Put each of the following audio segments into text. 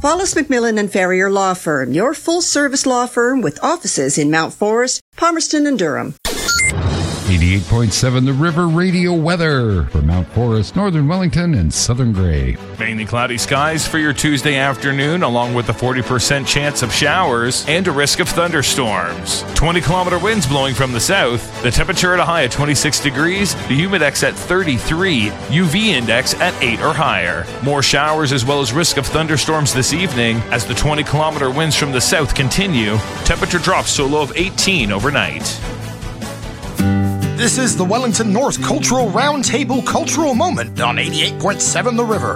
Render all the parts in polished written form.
Wallace McMillan and Ferrier Law Firm, your full-service law firm with offices in Mount Forest, Palmerston, and Durham. 88.7 The River Radio weather for Mount Forest, Northern Wellington, and Southern Grey. Mainly cloudy skies for your Tuesday afternoon, along with a 40% chance of showers and a risk of thunderstorms. 20-kilometer winds blowing from the south. The temperature at a high of 26 degrees, the humidex at 33, UV index at 8 or higher. More showers as well as risk of thunderstorms this evening as the 20-kilometer winds from the south continue. Temperature drops to a low of 18 overnight. This is the Wellington North Cultural Roundtable Cultural Moment on 88.7 The River.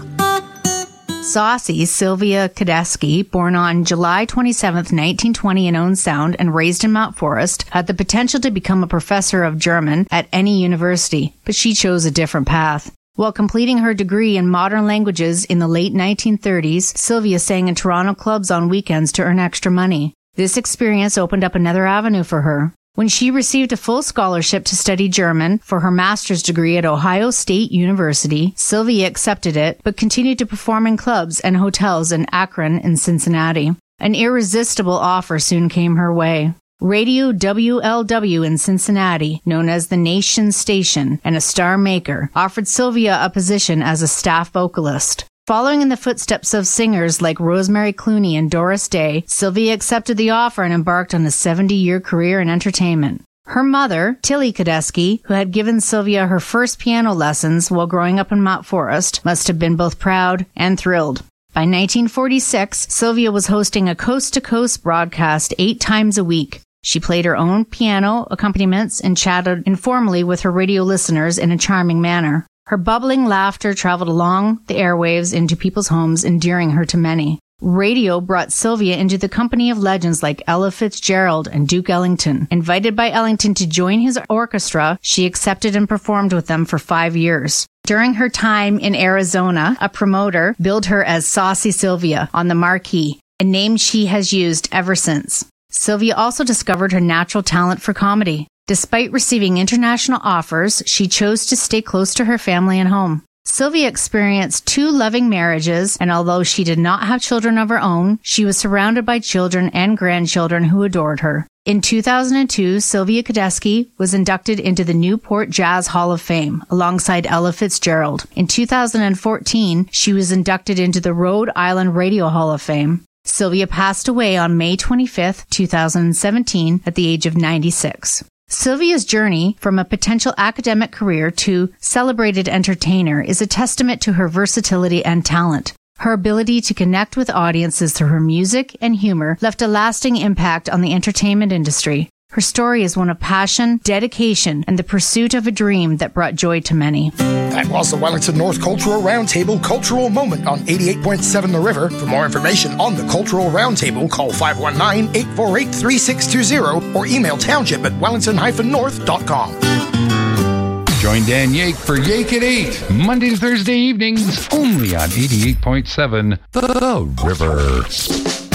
Saucy Sylvia Kadeski, born on July 27, 1920 in Owen Sound and raised in Mount Forest, had the potential to become a professor of German at any university, but she chose a different path. While completing her degree in modern languages in the late 1930s, Sylvia sang in Toronto clubs on weekends to earn extra money. This experience opened up another avenue for her. When she received a full scholarship to study German for her master's degree at Ohio State University, Sylvia accepted it, but continued to perform in clubs and hotels in Akron and Cincinnati. An irresistible offer soon came her way. Radio WLW in Cincinnati, known as the Nation Station and a star maker, offered Sylvia a position as a staff vocalist. Following in the footsteps of singers like Rosemary Clooney and Doris Day, Sylvia accepted the offer and embarked on a 70-year career in entertainment. Her mother, Tilly Kadeski, who had given Sylvia her first piano lessons while growing up in Mount Forest, must have been both proud and thrilled. By 1946, Sylvia was hosting a coast-to-coast broadcast 8 times a week. She played her own piano accompaniments and chatted informally with her radio listeners in a charming manner. Her bubbling laughter traveled along the airwaves into people's homes, endearing her to many. Radio brought Sylvia into the company of legends like Ella Fitzgerald and Duke Ellington. Invited by Ellington to join his orchestra, she accepted and performed with them for 5 years. During her time in Arizona, a promoter billed her as Saucy Sylvia on the marquee, a name she has used ever since. Sylvia also discovered her natural talent for comedy. Despite receiving international offers, she chose to stay close to her family and home. Sylvia experienced 2 loving marriages, and although she did not have children of her own, she was surrounded by children and grandchildren who adored her. In 2002, Sylvia Kadeski was inducted into the Newport Jazz Hall of Fame alongside Ella Fitzgerald. In 2014, she was inducted into the Rhode Island Radio Hall of Fame. Sylvia passed away on May 25, 2017, at the age of 96. Sylvia's journey from a potential academic career to celebrated entertainer is a testament to her versatility and talent. Her ability to connect with audiences through her music and humor left a lasting impact on the entertainment industry. Her story is one of passion, dedication, and the pursuit of a dream that brought joy to many. That was the Wellington North Cultural Roundtable Cultural Moment on 88.7 The River. For more information on the Cultural Roundtable, call 519-848-3620 or email township@wellington-north.com. Join Dan Yake for Yake at 8, Monday to Thursday evenings, only on 88.7 The River.